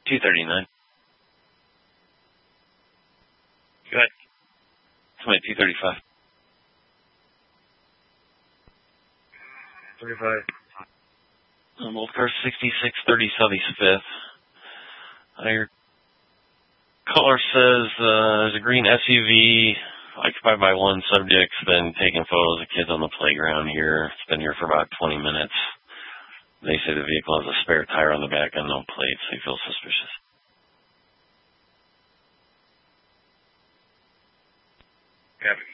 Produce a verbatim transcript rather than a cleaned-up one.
two thirty-nine. Go ahead. Somebody two thirty-five. thirty-five. Um, old car sixty-six thirty Southeast fifth. Uh, your caller says uh, there's a green S U V occupied by one subject, been taking photos of kids on the playground here. It's been here for about twenty minutes. They say the vehicle has a spare tire on the back and no plates, so he feels suspicious. Copy.